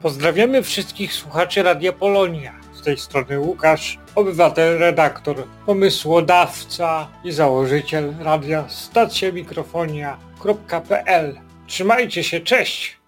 Pozdrawiamy wszystkich słuchaczy Radia Polonia. Z tej strony Łukasz, obywatel, redaktor, pomysłodawca i założyciel radia stacjamikrofonia.pl. Trzymajcie się, cześć!